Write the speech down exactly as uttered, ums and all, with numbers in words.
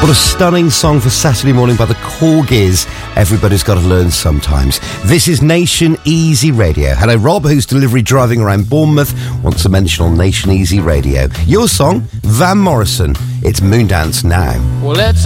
What a stunning song for Saturday morning by the Corgis. Everybody's got to learn sometimes. This is Nation Easy Radio. Hello, Rob, who's delivery driving around Bournemouth, wants a mention on Nation Easy Radio. Your song, Van Morrison. It's Moondance now. Well, let's